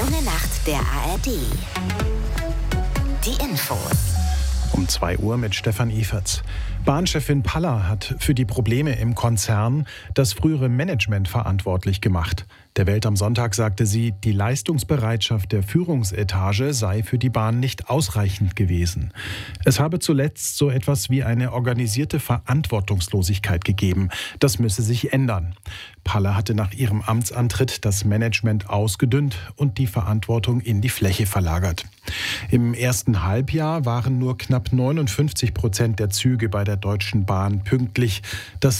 Junge Nacht der ARD. Die Infos. Um 2 Uhr mit Stefan Eferts. Bahnchefin Paller hat für die Probleme im Konzern das frühere Management verantwortlich gemacht. Der Welt am Sonntag sagte sie, die Leistungsbereitschaft der Führungsetage sei für die Bahn nicht ausreichend gewesen. Es habe zuletzt so etwas wie eine organisierte Verantwortungslosigkeit gegeben. Das müsse sich ändern. Paller hatte nach ihrem Amtsantritt das Management ausgedünnt und die Verantwortung in die Fläche verlagert. Im ersten Halbjahr waren nur knapp 59% der Züge bei der Deutschen Bahn pünktlich. Das